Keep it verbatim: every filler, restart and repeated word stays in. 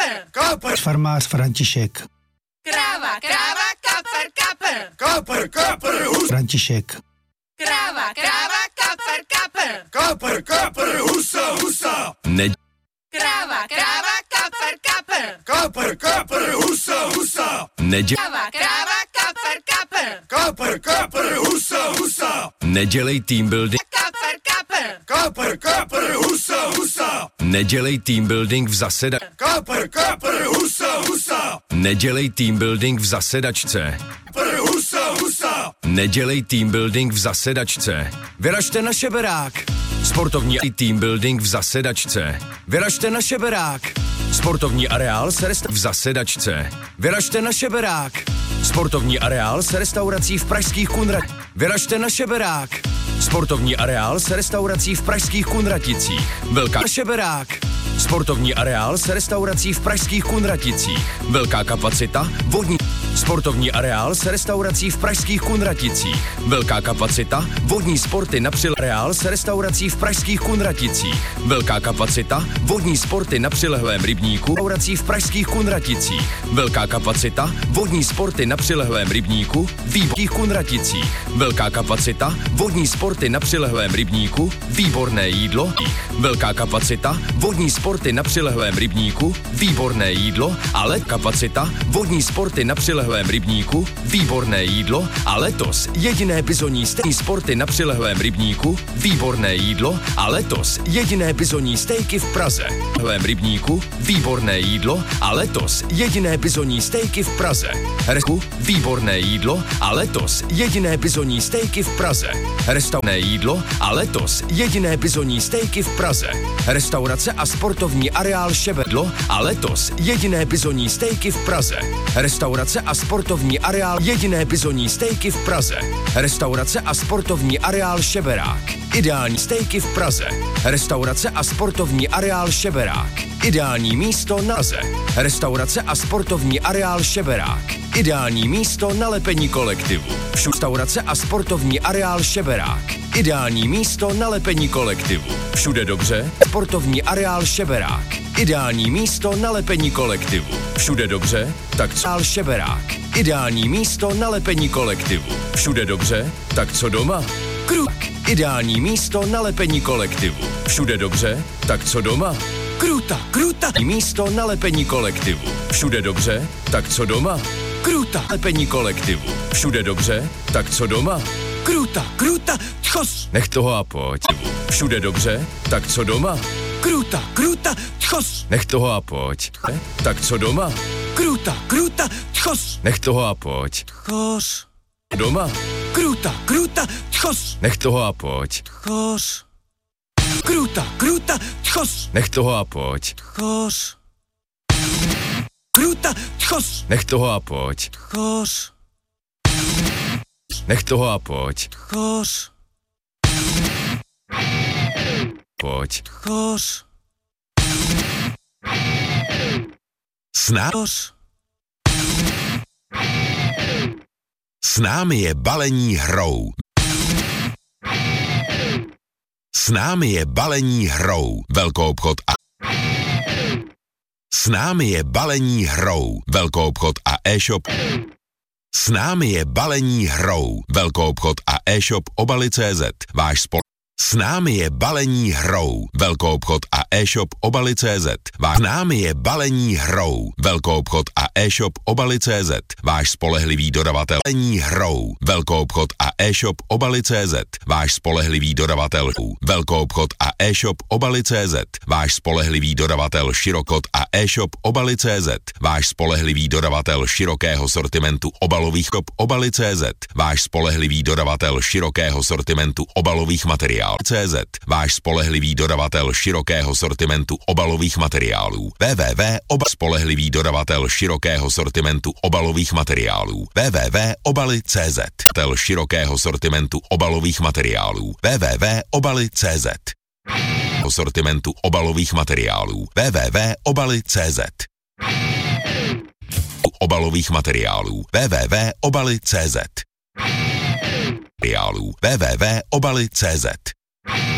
Kapr. Farmář František. Kráva, kráva, kapr, kapr. Kapr, kapr, hus. František. Kráva, kráva, kapr, kapr. Kapr, kapr, husa, husa. Ne... Kráva, kráva, kapr, kapr. Kapr, kapr, husa, husa. Nedě... Kráva, kráva, kapr, kapr. Kapr, kapr, husa, husa. Nedělej team building. Kapr, kapr. Kapr, kapr, husa, husa. Nedělej team building v zaseda... Kapr, kapr, husa, husa. Nedělej team building v zasedačce. Kapr, husa, husa. Nedělej team building v zasedačce. Vyražte na šeberák. Sportovní team building v zasedačce. Vyražte na šeberák. Sportovní areál se rest... v zasedačce. Vyražte na šeberák. Sportovní areál se restaurací v pražských Kunrat... Vyražte na šeberák. Sportovní areál se restaurací v pražských Kunraticích. Velká šeberák. Sportovní areál se restaurací v pražských Kunraticích. Velká kapacita, vodní... Sportovní areál se restaurací v pražských Kunraticích. Velká kapacita, vodní sporty na přil... Areál se restaurací v pražských Kunraticích. Velká kapacita, vodní sporty na přilehlém rybníku. Restaurací v pražských Kunraticích. Velká kapacita, vodní sporty na přilehlém rybníku. Výborných Kunraticích. Velká kapacita, vodní sporty na přilehlém rybníku. Výborné jídlo. Velká kapacita, vodní sporty na přilehlém rybníku. Výborné jídlo, ale kapacita, vodní sporty na přilehlém rybníku. Výborné jídlo a letos jediné bizonní stejky sporty na přilehlém rybníku. Výborné jídlo a letos jediné bizonní stejky v Praze. Přilehlém rybníku. Výborné jídlo a letos jediné bizonní stejky v Praze. Resku. Výborné jídlo a letos jediné bizonní stejky v Praze. Restaurné jídlo a letos jediné bizonní stejky v Praze. Restaurace a sportovní areál Šebedlo a letos jediné bizonní stejky v Praze. Restaurace a sportovní areál jediné bizonní stejky v Praze. Restaurace a sportovní areál Šeberák. Ideální stejky v Praze. Restaurace a sportovní areál Šeberák. Ideální místo na Praze. Restaurace a sportovní areál Šeberák. Ideální místo na lepení kolektivu. Restaurace a sportovní areál Šeberák. Ideální místo na lepení kolektivu. Všude dobře. Sportovní areál Šeberák. Ideální místo na lepení kolektivu. Všude dobře, tak co Šeberák. Ideální místo na lepení kolektivu. Všude dobře, tak co doma? Kruk. Ideální místo na lepení kolektivu. Všude dobře, tak co doma? Kruta, kruta. Místo na lepení kolektivu. Všude dobře, tak co doma? Kruta. Lepení kolektivu. Všude dobře, tak co doma? Kruta, kruta, tchos. Nech toho a pojď. Všude dobře, tak co doma? Kruta, kruta, tchos. Nech toho a pojď. Tak co doma? Kruta, kruta, tchos. Nech toho a pojď. Tchos. Doma? Kruta, kruta, tchos. Nech toho a pojď. Tchos. Kruta, kruta, tchos. Nech toho a pojď. Tchos. Kruta, tchos. Nech toho a pojď. Tchos. Nech toho a pojď. Tchos. Pojď. Tchos. Snáš. S námi je balení hrou. S námi je balení hrou. Velkoobchod a S námi je balení hrou. Velkoobchod a e-shop. S námi je balení hrou. Velkoobchod a e-shop obaly tečka cé zet. Váš spol... S námi je balení hrou. Velkoobchod a e-shop obaly tečka cé zet. Váš... S námi je balení hrou. Velkoobchod a e-shop obaly tečka cé zet. Váš spolehlivý dodavatel. Balení hrou. Velkoobchod a e-shop obaly tečka cé zet. Váš spolehlivý dodavatel. Velkoobchod a e-shop obaly tečka cé zet. Váš spolehlivý dodavatel širokot a e-shop obaly tečka cé zet. Váš spolehlivý dodavatel širokého sortimentu obalových kop obaly tečka cé zet. Váš spolehlivý dodavatel širokého sortimentu obalových materiálů. C Z, váš spolehlivý dodavatel širokého sortimentu obalových materiálů. w w w oba spolehlivý dodavatel širokého sortimentu obalových materiálů. w w w obaly tečka cé zet. Tel širokého sortimentu obalových materiálů. w w w obaly tečka cé zet. Sortimentu obalových materiálů. w w w obaly tečka cé zet. Obalových materiálů. w w w obaly tečka cé zet. Materiálů. w w w obaly tečka cé zet.